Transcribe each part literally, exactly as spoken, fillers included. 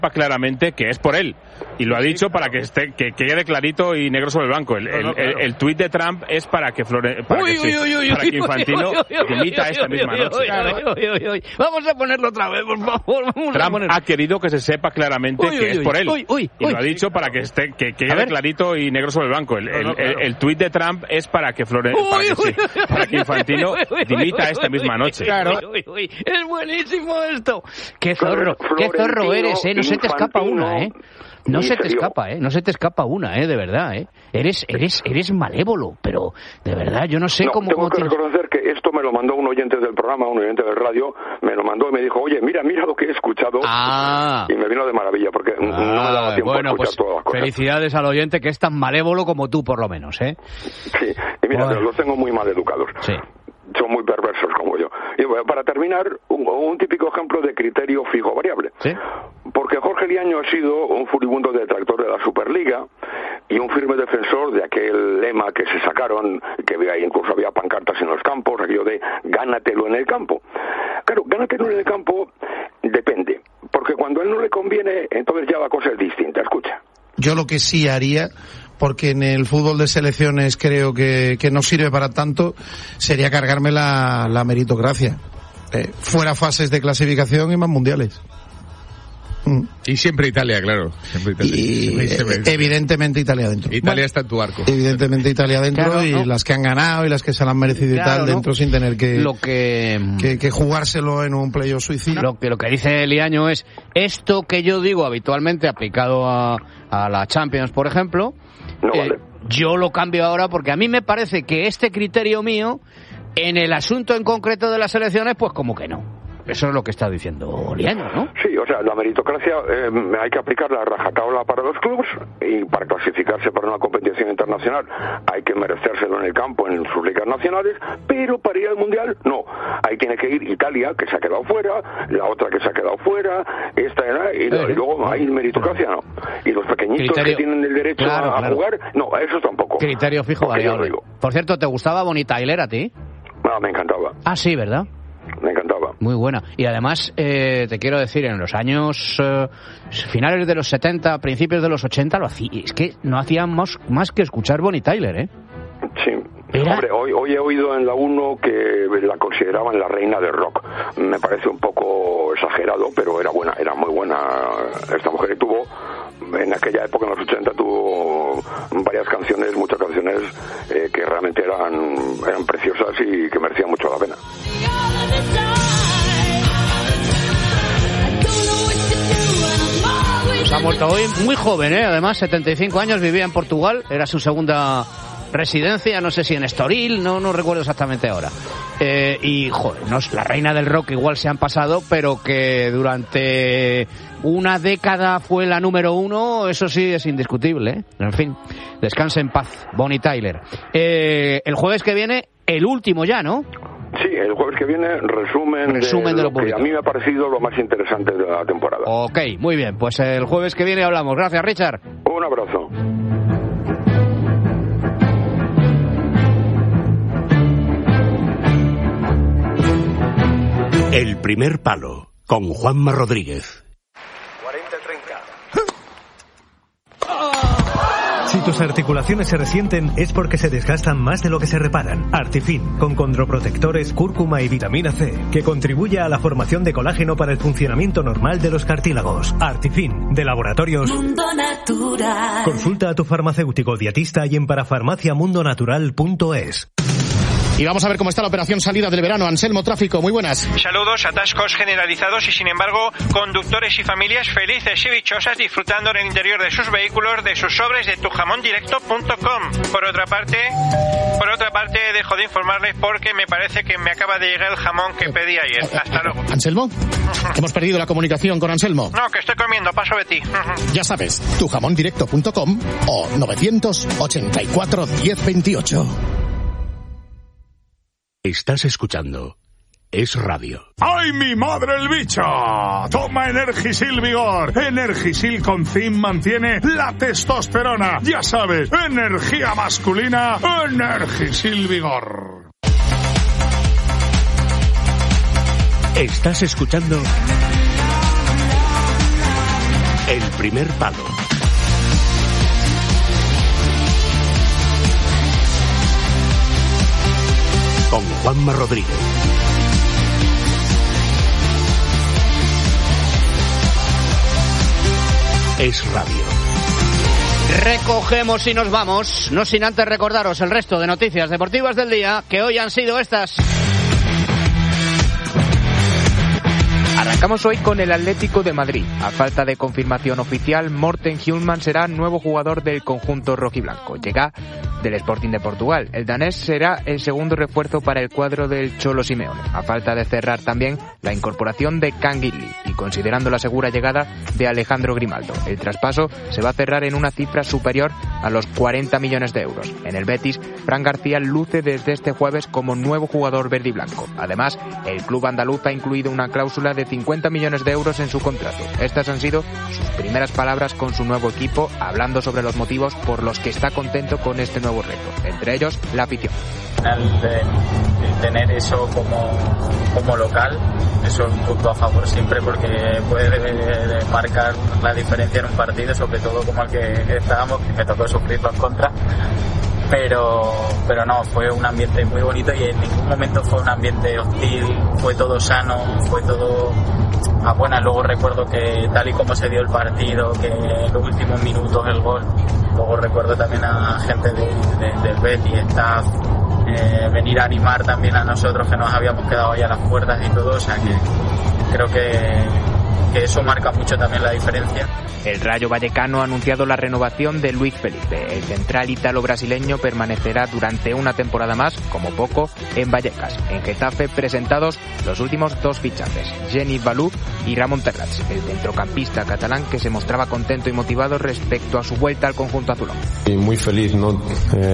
claramente que es por él y lo ha dicho para que esté que, que quede clarito y negro sobre el blanco. El, el, el, el tuit de Trump es para que Flore, para, uy, que, uy, uy, para que Infantino dimita esta misma noche. Vamos a ponerlo otra vez, por favor. Vamos Trump a poner... ha querido que se sepa claramente uy, que uy, es por él uy, uy, y uy, lo ha dicho para que esté que, que quede clarito y negro sobre el blanco. El, el, el, el tuit de Trump es para que Flore, para que, sí, para que Infantino dimita esta misma noche. Claro. Uy, uy, uy. Es buenísimo esto. Qué zorro, qué zorro eres, eh. No se te escapa una, eh. No se te escapa, ¿eh? No se te escapa una, ¿eh? De verdad, ¿eh? Eres eres eres malévolo, pero de verdad, yo no sé no, cómo... Tengo cómo que tienes... reconocer que esto me lo mandó un oyente del programa, un oyente del radio, me lo mandó y me dijo, oye, mira, mira lo que he escuchado. Ah. Y me vino de maravilla, porque ah, no me daba tiempo bueno, a escuchar pues, todas las cosas. Felicidades al oyente que es tan malévolo como tú, por lo menos, ¿eh? Sí, y mira, bueno. los tengo muy mal educados. Sí. Son muy perversos como yo. Y bueno, para terminar, un, un típico ejemplo de criterio fijo variable. ¿Sí? Porque Jorge Liaño ha sido un furibundo detractor de la Superliga y un firme defensor de aquel lema que se sacaron, que había, incluso había pancartas en los campos, aquello de gánatelo en el campo. Claro, gánatelo en el campo depende, porque cuando a él no le conviene, entonces ya la cosa es distinta. Escucha. Yo lo que sí haría, porque en el fútbol de selecciones creo que, que no sirve para tanto, sería cargarme la, la meritocracia. Eh, fuera fases de clasificación y más mundiales. Mm. Y siempre Italia, claro. Siempre Italia. Y siempre, evidentemente Italia dentro. Italia bueno, está en tu arco. Evidentemente Italia dentro, claro, y ¿no? las que han ganado y las que se la han merecido claro, y tal, ¿no? dentro sin tener que, lo que... que, que jugárselo en un playoff suicida. Lo que, lo que dice Liaño es, esto que yo digo habitualmente aplicado a, a la Champions, por ejemplo, no, eh, vale. yo lo cambio ahora porque a mí me parece que este criterio mío, en el asunto en concreto de las elecciones, pues como que no. Eso es lo que está diciendo Liaño, ¿no? Sí, o sea, la meritocracia eh, hay que aplicarla a rajatabla para los clubes y para clasificarse para una competición internacional hay que merecérselo en el campo, en sus ligas nacionales, pero para ir al Mundial, no. Ahí tiene que ir Italia, que se ha quedado fuera, la otra que se ha quedado fuera, esta y, eh, y luego hay meritocracia, no. Y los pequeñitos criterio... que tienen el derecho claro, a, a claro. jugar, no, a eso tampoco. Criterio fijo variable. Por cierto, ¿te gustaba Bonnie Tyler a ti? No, me encantaba. Ah, sí, ¿verdad? Me encantaba. Muy buena. Y además, eh, te quiero decir, en los años eh, finales de los setenta, principios de los ochenta, lo hacía, es que no hacían más, más que escuchar Bonnie Tyler, ¿eh? Sí. ¿Era? Hombre, hoy, hoy he oído en la uno que la consideraban la reina del rock. Me parece un poco exagerado, pero era buena, era muy buena esta mujer. Y tuvo, en aquella época, en los ochenta, tuvo varias canciones, muchas canciones eh, que realmente eran, eran preciosas y que merecían mucho la pena. Se ha muerto hoy muy joven, ¿eh? Además, setenta y cinco años, vivía en Portugal, era su segunda residencia, no sé si en Estoril, no no recuerdo exactamente ahora. Eh, y, joder, no, la reina del rock igual se han pasado, pero que durante una década fue la número uno, eso sí es indiscutible, ¿eh? En fin, descanse en paz, Bonnie Tyler. Eh, el jueves que viene, el último ya, ¿no? Sí, el jueves que viene, resumen, resumen de, de lo, lo que a mí me ha parecido lo más interesante de la temporada. Ok, muy bien, pues el jueves que viene hablamos. Gracias, Richard. Un abrazo. El primer palo, con Juanma Rodríguez. cuarenta treinta. Si tus articulaciones se resienten es porque se desgastan más de lo que se reparan. Artifin, con condroprotectores, cúrcuma y vitamina C, que contribuye a la formación de colágeno para el funcionamiento normal de los cartílagos. Artifin, de Laboratorios Mundo Natural. Consulta a tu farmacéutico dietista y en parafarmacia mundo natural punto es. Y vamos a ver cómo está la operación salida del verano. Anselmo, tráfico, muy buenas. Saludos, atascos generalizados y sin embargo conductores y familias felices y dichosas disfrutando en el interior de sus vehículos de sus sobres de tu jamón directo punto com. Por otra parte, por otra parte dejo de informarles porque me parece que me acaba de llegar el jamón que pedí ayer. Hasta luego. ¿Anselmo? Hemos perdido la comunicación con Anselmo. No, que estoy comiendo, paso de ti. Ya sabes, tu jamón directo punto com o novecientos ochenta y cuatro diez veintiocho. Estás escuchando Es Radio. ¡Ay, mi madre el bicho! Toma Energisil Vigor. Energisil con zinc mantiene la testosterona. Ya sabes, energía masculina, Energisil Vigor. Estás escuchando El primer palo. Con Juanma Rodríguez. Es radio. Recogemos y nos vamos, no sin antes recordaros el resto de noticias deportivas del día, que hoy han sido estas. Arrancamos hoy con el Atlético de Madrid. A falta de confirmación oficial, Morten Hjulmand será nuevo jugador del conjunto rojiblanco. Llega del Sporting de Portugal. El danés será el segundo refuerzo para el cuadro del Cholo Simeone. A falta de cerrar también la incorporación de Canguilí y considerando la segura llegada de Alejandro Grimaldo. El traspaso se va a cerrar en una cifra superior a los cuarenta millones de euros. En el Betis, Fran García luce desde este jueves como nuevo jugador verde y blanco. Además, el club andaluz ha incluido una cláusula de cincuenta millones de euros en su contrato. Estas han sido sus primeras palabras con su nuevo equipo, hablando sobre los motivos por los que está contento con este nuevo reto, entre ellos la afición. El, el tener eso como, como local, eso es un punto a favor siempre, porque puede marcar la diferencia en un partido, sobre todo como el que estábamos, que me tocó sufrirlo en contra. Pero, pero no, fue un ambiente muy bonito y en ningún momento fue un ambiente hostil, fue todo sano, fue todo a buenas. Luego recuerdo que tal y como se dio el partido, que en los últimos minutos el gol, luego recuerdo también a gente de, de, del Betis, staff, eh, venir a animar también a nosotros que nos habíamos quedado ahí a las puertas y todo, o sea que creo que, que eso marca mucho también la diferencia. El Rayo Vallecano ha anunciado la renovación de Luis Felipe. El central ítalo-brasileño permanecerá durante una temporada más, como poco, en Vallecas. En Getafe, presentados los últimos dos fichajes, Jenny Balú y Ramón Terrats, el centrocampista catalán que se mostraba contento y motivado respecto a su vuelta al conjunto azulón. Y muy feliz, ¿no? Eh,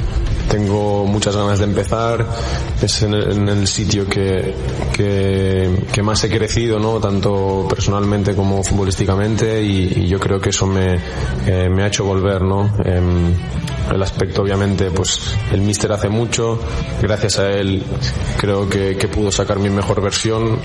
tengo muchas ganas de empezar. Es en el, en el sitio que, que, que más he crecido, ¿no? Tanto personalmente como futbolísticamente, y y yo creo que eso me, eh, me ha hecho volver, ¿no? Eh, el aspecto, obviamente, pues el míster hace mucho, gracias a él creo que, que pudo sacar mi mejor versión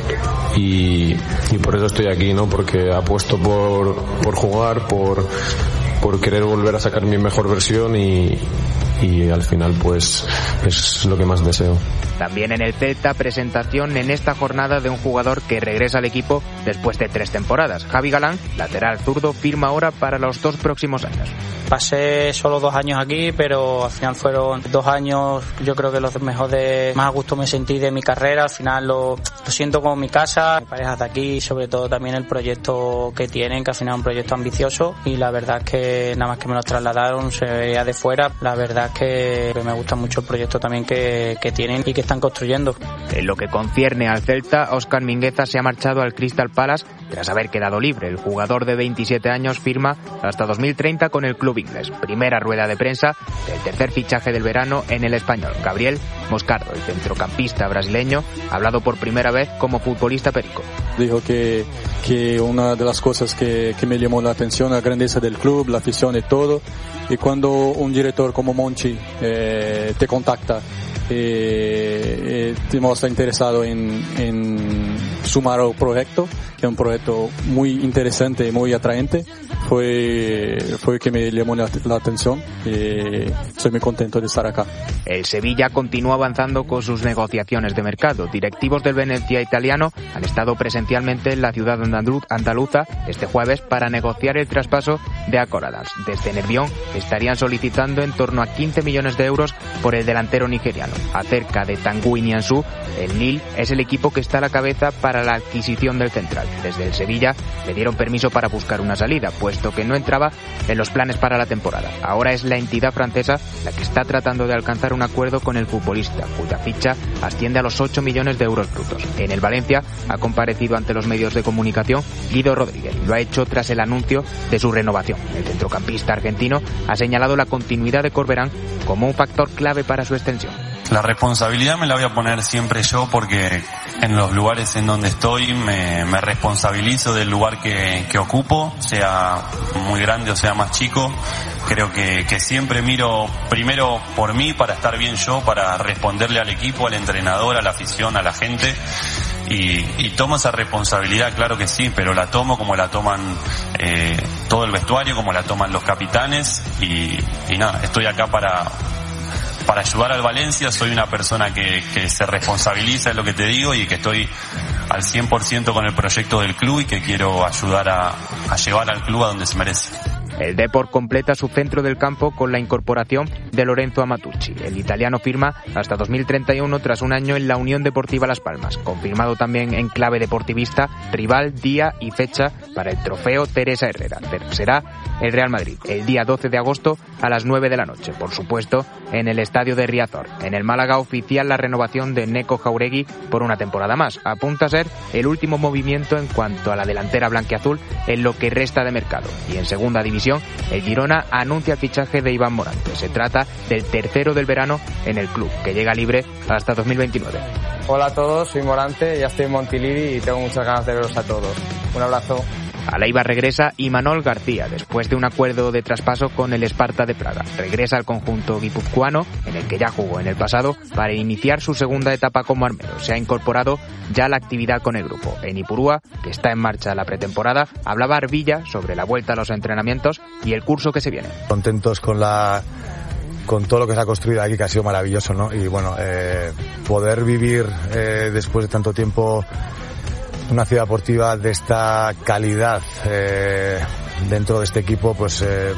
y, y por eso estoy aquí, ¿no? Porque apuesto por, por jugar, por, por querer volver a sacar mi mejor versión y, y al final pues es lo que más deseo. También en el Celta, presentación en esta jornada de un jugador que regresa al equipo después de tres temporadas. Javi Galán, lateral zurdo, firma ahora para los dos próximos años. Pasé solo dos años aquí, pero al final fueron dos años, yo creo que los mejores, más a gusto me sentí de mi carrera. Al final lo, lo siento como mi casa, mi pareja de aquí, y sobre todo también el proyecto que tienen, que al final es un proyecto ambicioso, y la verdad es que nada más que me lo trasladaron, se veía de fuera. La verdad es que me gusta mucho el proyecto también que, que tienen y que están construyendo. En lo que concierne al Celta, Óscar Mingueza se ha marchado al Crystal Palace tras haber quedado libre. El jugador de veintisiete años firma hasta dos mil treinta con el club inglés. Primera rueda de prensa del tercer fichaje del verano en el Español. Gabriel Moscardo, el centrocampista brasileño, ha hablado por primera vez como futbolista perico. Dijo que, que una de las cosas que, que me llamó la atención, la grandeza del club, la afición y todo, y cuando un director como Monchi eh, te contacta, Eh, eh, te muestra interesado en, en sumar al proyecto, que es un proyecto muy interesante y muy atraente, fue fue que me llamó la, la atención y estoy muy contento de estar acá. El Sevilla continúa avanzando con sus negociaciones de mercado. Directivos del Venezia italiano han estado presencialmente en la ciudad andaluza este jueves para negociar el traspaso de Akoradans. Desde Nervión estarían solicitando en torno a quince millones de euros por el delantero nigeriano. Acerca de Tanguy Nianzou, el Lille es el equipo que está a la cabeza para la adquisición del central. Desde el Sevilla le dieron permiso para buscar una salida, puesto que no entraba en los planes para la temporada. Ahora es la entidad francesa la que está tratando de alcanzar un acuerdo con el futbolista, cuya ficha asciende a los ocho millones de euros brutos. En el Valencia ha comparecido ante los medios de comunicación Guido Rodríguez. Lo ha hecho tras el anuncio de su renovación. El centrocampista argentino ha señalado la continuidad de Corberán como un factor clave para su extensión. La responsabilidad me la voy a poner siempre yo, porque en los lugares en donde estoy me, me responsabilizo del lugar que, que ocupo, sea muy grande o sea más chico. Creo que, que siempre miro primero por mí, para estar bien yo, para responderle al equipo, al entrenador, a la afición, a la gente. y, y tomo esa responsabilidad, claro que sí, pero la tomo como la toman eh, todo el vestuario, como la toman los capitanes y, y nada, estoy acá para para ayudar al Valencia. Soy una persona que, que se responsabiliza, es lo que te digo, y que estoy al cien por ciento con el proyecto del club y que quiero ayudar a, a llevar al club a donde se merece. El Depor completa su centro del campo con la incorporación de Lorenzo Amatucci. El italiano firma hasta dos mil treinta y uno tras un año en la Unión Deportiva Las Palmas. Confirmado también en clave deportivista, rival, día y fecha para el trofeo Teresa Herrera. Será el Real Madrid el día doce de agosto a las nueve de la noche. Por supuesto, en el estadio de Riazor. En el Málaga oficial la renovación de Neko Jauregui por una temporada más. Apunta a ser el último movimiento en cuanto a la delantera blanquiazul en lo que resta de mercado. Y en segunda división, el Girona anuncia el fichaje de Iván Morante. Se trata del tercero del verano en el club, que llega libre hasta dos mil veintinueve. Hola a todos, soy Morante, ya estoy en Montilivi y tengo muchas ganas de veros a todos. Un abrazo. A la Eibar regresa Imanol García, después de un acuerdo de traspaso con el Sparta de Praga. Regresa al conjunto guipuzcoano, en el que ya jugó en el pasado, para iniciar su segunda etapa como armero. Se ha incorporado ya a la actividad con el grupo. En Ipurúa, que está en marcha la pretemporada, hablaba Arvilla sobre la vuelta a los entrenamientos y el curso que se viene. Contentos con la... con todo lo que se ha construido aquí, que ha sido maravilloso, ¿no? Y bueno, eh, poder vivir eh, después de tanto tiempo una ciudad deportiva de esta calidad eh, dentro de este equipo, pues eh,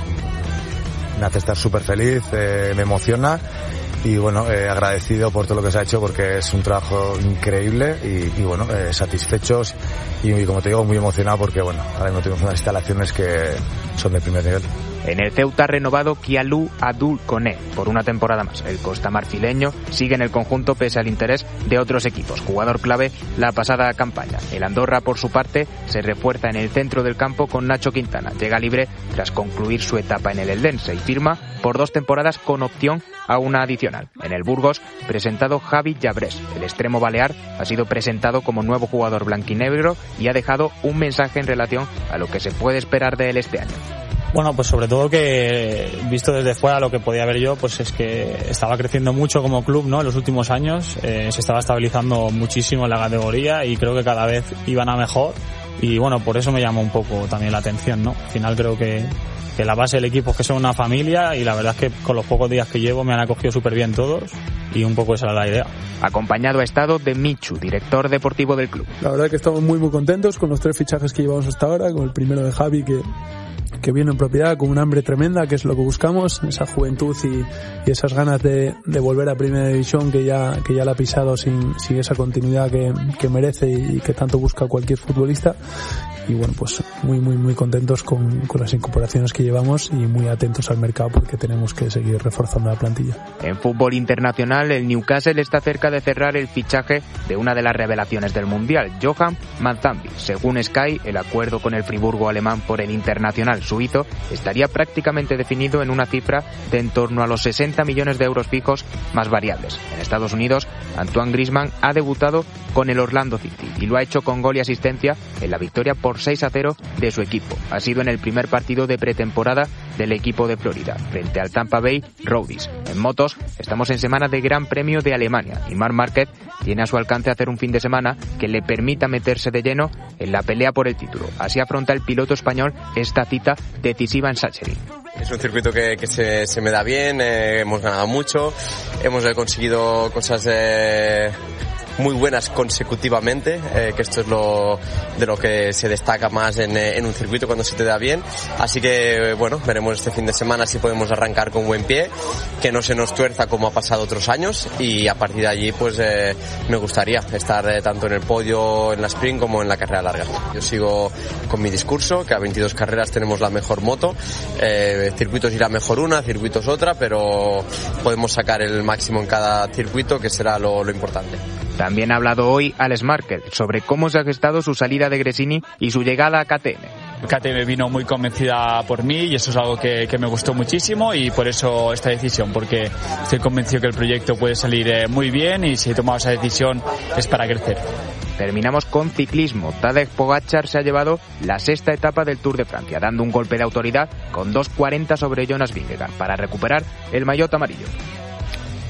me hace estar súper feliz, eh, me emociona y bueno, eh, agradecido por todo lo que se ha hecho porque es un trabajo increíble y, y bueno, eh, satisfechos y, y como te digo, muy emocionado porque bueno, ahora mismo tenemos unas instalaciones que son de primer nivel. En el Ceuta ha renovado Kialou Abdul Koné por una temporada más. El costamarfileño sigue en el conjunto pese al interés de otros equipos. Jugador clave la pasada campaña. El Andorra, por su parte, se refuerza en el centro del campo con Nacho Quintana. Llega libre tras concluir su etapa en el Eldense y firma por dos temporadas con opción a una adicional. En el Burgos, presentado Javi Llabrés. El extremo balear ha sido presentado como nuevo jugador blanquinegro y ha dejado un mensaje en relación a lo que se puede esperar de él este año. Bueno, pues sobre todo que, visto desde fuera lo que podía ver yo, pues es que estaba creciendo mucho como club, ¿no? En los últimos años eh, se estaba estabilizando muchísimo en la categoría y creo que cada vez iban a mejor y bueno, por eso me llamó un poco también la atención, ¿no? Al final creo que, que la base del equipo es que son una familia y la verdad es que con los pocos días que llevo me han acogido súper bien todos y un poco esa era la idea. Acompañado ha estado de Michu, director deportivo del club. La verdad es que estamos muy muy contentos con los tres fichajes que llevamos hasta ahora, con el primero de Javi que que viene en propiedad con un hambre tremenda, que es lo que buscamos, esa juventud y, y esas ganas de, de volver a Primera División que ya que ya la ha pisado sin, sin esa continuidad que, que merece y que tanto busca cualquier futbolista. Y bueno, pues muy muy muy contentos con, con las incorporaciones que llevamos y muy atentos al mercado porque tenemos que seguir reforzando la plantilla. En fútbol internacional, el Newcastle está cerca de cerrar el fichaje de una de las revelaciones del Mundial, Johan Manzambi. Según Sky, el acuerdo con el Friburgo alemán por el internacional suizo estaría prácticamente definido en una cifra de en torno a los sesenta millones de euros fijos más variables. En Estados Unidos, Antoine Griezmann ha debutado con el Orlando City y lo ha hecho con gol y asistencia en la victoria por seis a cero de su equipo. Ha sido en el primer partido de pretemporada del equipo de Florida, frente al Tampa Bay Rowdies. En motos, estamos en semana de Gran Premio de Alemania y Marc Márquez tiene a su alcance hacer un fin de semana que le permita meterse de lleno en la pelea por el título. Así afronta el piloto español esta cita decisiva en Sachsenring. Es un circuito que, que se, se me da bien, eh, hemos ganado mucho, hemos conseguido cosas eh, muy buenas consecutivamente, eh, que esto es lo de lo que se destaca más en, en un circuito cuando se te da bien. Así que bueno, veremos este fin de semana si podemos arrancar con buen pie, que no se nos tuerza como ha pasado otros años y a partir de allí pues eh, me gustaría estar eh, tanto en el podio en la sprint como en la carrera larga. Yo sigo con mi discurso, que a veintidós carreras tenemos la mejor moto, eh, circuitos irá mejor una, circuitos otra, pero podemos sacar el máximo en cada circuito, que será lo, lo importante. También ha hablado hoy Alex Márquez sobre cómo se ha gestado su salida de Gresini y su llegada a K T M. K T M vino muy convencida por mí y eso es algo que, que me gustó muchísimo y por eso esta decisión, porque estoy convencido que el proyecto puede salir eh, muy bien y si he tomado esa decisión es para crecer. Terminamos con ciclismo. Tadej Pogačar se ha llevado la sexta etapa del Tour de Francia, dando un golpe de autoridad con dos cuarenta sobre Jonas Vingegaard para recuperar el maillot amarillo.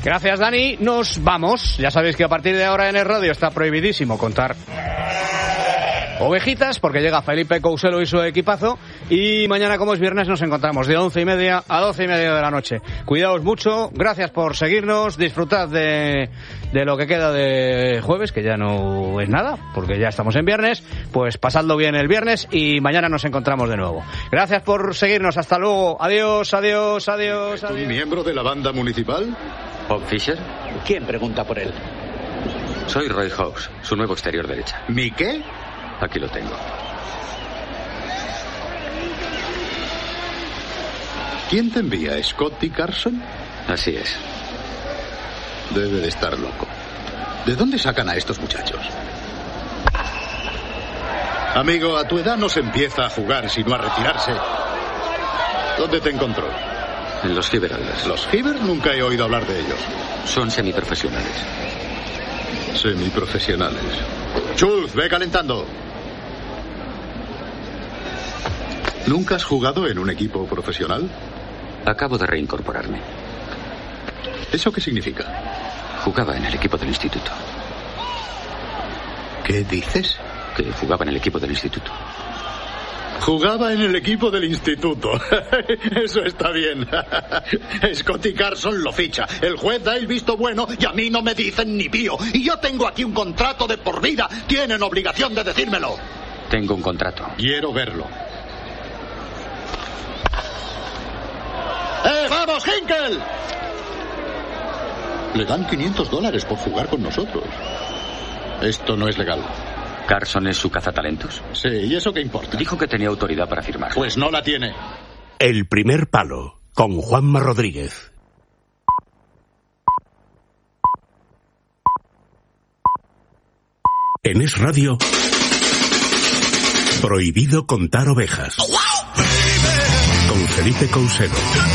Gracias, Dani. Nos vamos. Ya sabéis que a partir de ahora en el radio está prohibidísimo contar ovejitas, porque llega Felipe Couselo y su equipazo, y mañana, como es viernes, nos encontramos de once y media a doce y media de la noche. Cuidaos mucho, gracias por seguirnos, disfrutad de, de lo que queda de jueves, que ya no es nada, porque ya estamos en viernes, pues pasadlo bien el viernes y mañana nos encontramos de nuevo. Gracias por seguirnos, hasta luego, adiós, adiós, adiós, adiós. ¿Un miembro de la banda municipal? ¿Bob Fisher? ¿Quién pregunta por él? Soy Roy Hawks, su nuevo exterior derecha. ¿Mi qué? Aquí lo tengo. ¿Quién te envía? ¿Scotty Carson? Así es. Debe de estar loco. ¿De dónde sacan a estos muchachos? Amigo, a tu edad no se empieza a jugar, sino a retirarse. ¿Dónde te encontró? En los Giberaldas. ¿Los Giber? Nunca he oído hablar de ellos. Son semiprofesionales. Semiprofesionales. Schultz, ve calentando. ¿Nunca has jugado en un equipo profesional? Acabo de reincorporarme. ¿Eso qué significa? Jugaba en el equipo del instituto. ¿Qué dices? Que jugaba en el equipo del instituto. Jugaba en el equipo del instituto. Eso está bien. Scotty Carson lo ficha. El juez da el visto bueno y a mí no me dicen ni pío. Y yo tengo aquí un contrato de por vida. Tienen obligación de decírmelo. Tengo un contrato. Quiero verlo. ¡Eh, vamos, Hinkel! Le dan quinientos dólares por jugar con nosotros. Esto no es legal. ¿Carson es su cazatalentos? Sí, ¿y eso qué importa? Dijo que tenía autoridad para firmar. Pues no la tiene. El primer palo, con Juanma Rodríguez. En Es Radio, prohibido contar ovejas. Con Felipe Couselo.